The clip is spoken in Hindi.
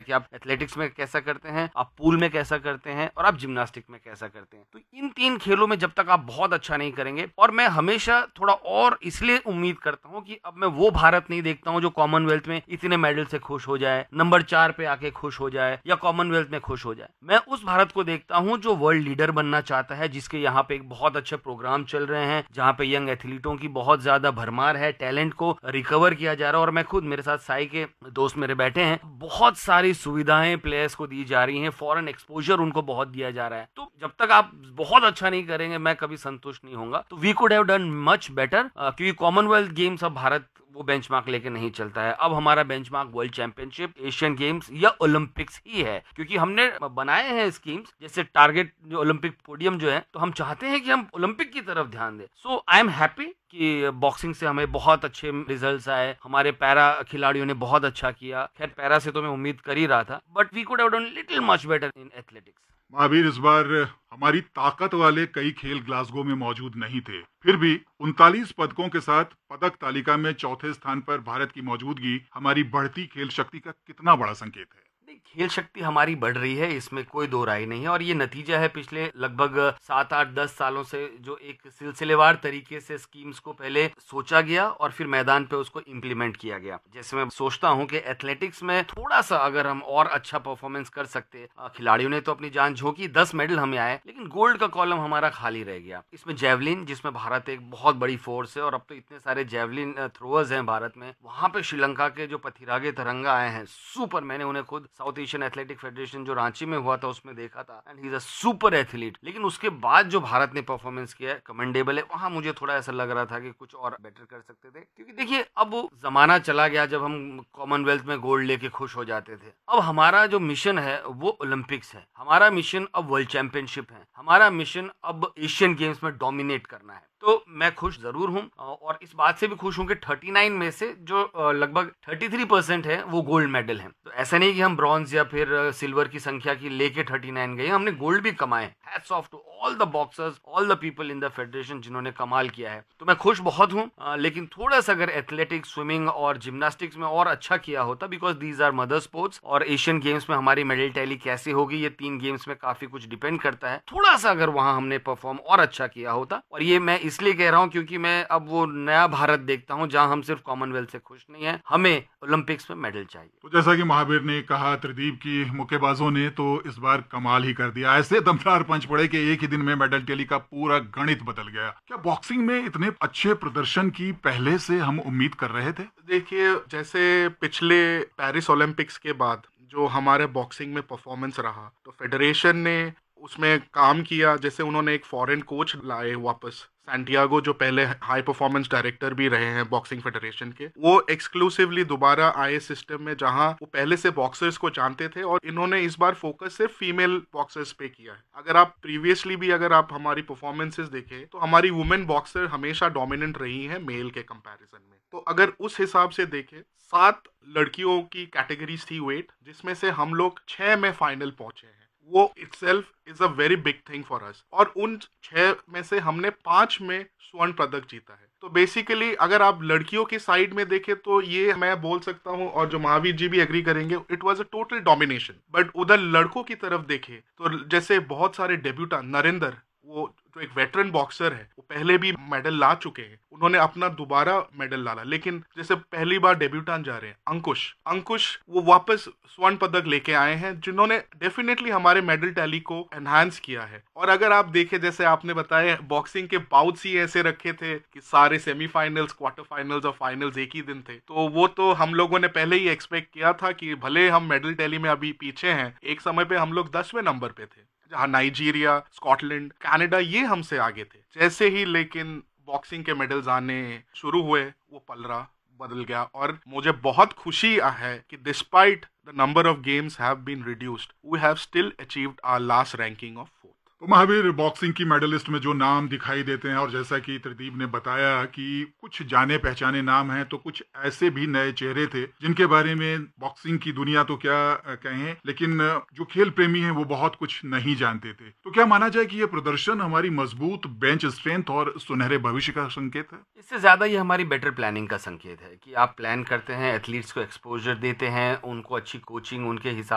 कि आप एथलेटिक्स में कैसा करते हैं, आप पूल में कैसा करते हैं और आप जिम्नास्टिक में कैसा करते हैं। तो इन 3 खेलों में जब तक आप बहुत अच्छा नहीं करेंगे, और मैं हमेशा थोड़ा और इसलिए उम्मीद करता हूं कि अब मैं वो भारत नहीं देखता हूं जो कॉमनवेल्थ में इतने मेडल से खुश हो जाए, नंबर 4 पे आके खुश हो जाए या कॉमनवेल्थ में खुश हो जाए। मैं उस भारत को देखता हूं जो वर्ल्ड लीडर बनना चाहता है, जिसके यहाँ पे एक बहुत अच्छे प्रोग्राम चल रहे हैं, जहाँ पे यंग एथलीटों की बहुत ज्यादा भरमार है, टैलेंट को रिकवर किया जा रहा है। और मैं खुद, मेरे साथ साई के दोस्त मेरे बैठे हैं, बहुत सारी सुविधाएं प्लेयर्स को दी जा रही हैं, फॉरेन एक्सपोजर उनको बहुत दिया जा रहा है। तो जब तक आप बहुत अच्छा नहीं करेंगे मैं कभी संतुष्ट नहीं होऊंगा। तो we could have done much better, क्योंकि कॉमनवेल्थ गेम्स अब भारत वो बेंचमार्क लेके नहीं चलता है। अब हमारा benchmark world championship, Asian games या ओलंपिक्स ही है, क्योंकि हमने बनाए हैं स्कीम्स, जैसे टारगेट जो ओलंपिक पोडियम जो है, तो हम चाहते हैं कि हम ओलंपिक की तरफ ध्यान दें। सो आई एम हैप्पी कि बॉक्सिंग से हमें बहुत अच्छे रिजल्ट्स आए, हमारे पैरा खिलाड़ियों ने बहुत अच्छा किया। खैर पैरा से तो मैं उम्मीद कर ही रहा था, but we could have done little much better in athletics. Mahavir, इस बार हमारी ताकत वाले कई खेल ग्लासगो में मौजूद नहीं थे, फिर भी 39 पदकों के साथ पदक तालिका में चौथे स्थान पर भारत की मौजूदगी हमारी बढ़ती खेल शक्ति का कितना बड़ा संकेत है। खेल शक्ति हमारी बढ़ रही है, इसमें कोई दो राय नहीं है, और ये नतीजा है पिछले लगभग 7, 8, 10 सालों से जो एक सिलसिलेवार तरीके से स्कीम्स को पहले सोचा गया और फिर मैदान पे उसको इम्प्लीमेंट किया गया। जैसे मैं सोचता हूं कि एथलेटिक्स में थोड़ा सा अगर हम और अच्छा परफॉर्मेंस कर सकते, खिलाड़ियों ने तो अपनी जान झोंकी, 10 मेडल हमें आए, लेकिन गोल्ड का कॉलम हमारा खाली रह गया। इसमें जेवलिन, जिसमें भारत एक बहुत बड़ी फोर्स है, और अब तो इतने सारे जेवलिन थ्रोअर्स हैं भारत में, वहां पे श्रीलंका के जो पथिरागे तरंगा आए हैं, सुपर, मैंने उन्हें खुद साउथ एशियन एथलेटिक फेडरेशन जो रांची में हुआ था उसमें देखा था, and he is a super athlete. लेकिन उसके बाद जो भारत ने परफॉर्मेंस किया है, कमेंडेबल है। वहां मुझे थोड़ा ऐसा लग रहा था कि कुछ और बेटर कर सकते थे, क्योंकि देखिए अब वो जमाना चला गया जब हम कॉमनवेल्थ में गोल्ड लेके खुश हो जाते थे। अब हमारा जो मिशन है वो ओलंपिक्स है, हमारा मिशन अब वर्ल्ड चैंपियनशिप है, हमारा मिशन अब एशियन गेम्स में डोमिनेट करना है। तो मैं खुश जरूर हूं, और इस बात से भी खुश हूं कि 39 में से जो लगभग 33% है वो गोल्ड मेडल है। तो ऐसा नहीं कि हम ब्रॉन्ज या फिर सिल्वर की संख्या की लेके 39 गए, हमने गोल्ड भी कमाए। Hats off to all the boxers, all the people in the federation जिन्होंने कमाल किया है। तो मैं खुश बहुत हूं, लेकिन थोड़ा सा अगर एथलेटिक्स, स्विमिंग और जिम्नास्टिक्स में और अच्छा किया होता, because these are mother sports, और एशियन गेम्स में हमारी मेडल टैली कैसी होगी ये 3 गेम्स में काफी कुछ डिपेंड करता है। थोड़ा सा अगर वहां हमने परफॉर्म और अच्छा किया होता, और ये मैं इसलिए कह रहा हूं क्योंकि मैं अब वो नया भारत देखता हूं जहां हम सिर्फ कॉमनवेल्थ से खुश नहीं है, हमें ओलंपिक्स में मेडल चाहिए। तो जैसा कि महावीर ने कहा, त्रिदीप की मुक्केबाजों ने तो इस बार कमाल ही कर दिया। ऐसे दमदार पंच पड़े कि एक ही दिन में मेडल टैली का पूरा गणित बदल गया। क्या बॉक्सिंग में इतने अच्छे प्रदर्शन की पहले से हम उम्मीद कर रहे थे? देखिए, जैसे पिछले पेरिस ओलंपिक्स के बाद जो हमारे बॉक्सिंग में परफॉर्मेंस रहा, तो फेडरेशन ने उसमें काम किया। जैसे उन्होंने एक फॉरेन कोच लाए वापस, सैंटियागो, जो पहले हाई परफॉर्मेंस डायरेक्टर भी रहे हैं बॉक्सिंग फेडरेशन के, वो एक्सक्लूसिवली दोबारा आए सिस्टम में जहां वो पहले से बॉक्सर्स को जानते थे, और इन्होंने इस बार फोकस सिर्फ फीमेल बॉक्सर्स पे किया है। अगर आप प्रीवियसली भी अगर आप हमारी परफॉर्मेंसेस देखें तो हमारी वुमेन बॉक्सर हमेशा डोमिनेंट रही है मेल के कंपैरिजन में। तो अगर उस हिसाब से देखें, 7 लड़कियों की कैटेगरीज थी वेट, जिसमें से हम लोग 6 में फाइनल पहुंचे हैं। वो itself is a very big thing for us, और उन 6 में से हमने 5 में स्वर्ण पदक जीता है। तो बेसिकली अगर आप लड़कियों की साइड में देखें तो ये मैं बोल सकता हूँ, और जो महावीर जी भी एग्री करेंगे, it was a total domination. But उधर लड़कों की तरफ देखें तो जैसे बहुत सारे डेब्यूटेंट, नरेंद्र, वो जो एक वेटरन बॉक्सर है, वो पहले भी मेडल ला चुके हैं, उन्होंने अपना दोबारा मेडल लाला। लेकिन जैसे पहली बार डेब्यूटेंट जा रहे हैं अंकुश वो वापस स्वर्ण पदक लेके आए हैं, जिन्होंने डेफिनेटली हमारे मेडल टैली को एनहांस किया है। और अगर आप देखें, जैसे आपने बताया, बॉक्सिंग के बाउट्स ही ऐसे रखे थे कि सारे सेमीफाइनल्स, क्वार्टर फाइनल्स और फाइनल्स एक ही दिन थे, तो वो तो हम लोगों ने पहले ही एक्सपेक्ट किया था कि भले हम मेडल टैली में अभी पीछे हैं, एक समय पे हम लोग 10वें नंबर पे थे, जहाँ नाइजीरिया, स्कॉटलैंड, कनाडा ये हमसे आगे थे। जैसे ही लेकिन बॉक्सिंग के मेडल्स आने शुरू हुए, वो पलड़ा बदल गया। और मुझे बहुत खुशी है कि despite the number of games have been reduced, we have still achieved our last ranking of 4th। तो महावीर, बॉक्सिंग की मेडलिस्ट में जो नाम दिखाई देते हैं, और जैसा कि त्रिदीप ने बताया कि कुछ जाने पहचाने नाम हैं, तो कुछ ऐसे भी नए चेहरे थे जिनके बारे में बॉक्सिंग की दुनिया तो क्या कहें, लेकिन जो खेल प्रेमी हैं वो बहुत कुछ नहीं जानते थे। तो क्या माना जाए कि ये प्रदर्शन हमारी मजबूत बेंच स्ट्रेंथ और सुनहरे भविष्य का संकेत है? इससे ज्यादा ये हमारी बेटर प्लानिंग का संकेत है कि आप प्लान करते हैं, एथलीट्स को एक्सपोजर देते हैं, उनको अच्छी कोचिंग उनके हिसाब